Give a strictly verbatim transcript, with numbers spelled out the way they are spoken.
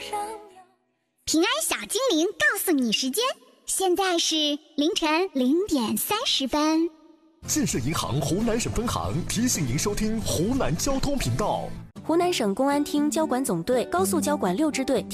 平安小精灵告诉你时间，现在是凌晨零点三十分。 建设银行湖南省分行提醒您收听湖南交通频道。 湖南省公安厅交管总队高速交管六支队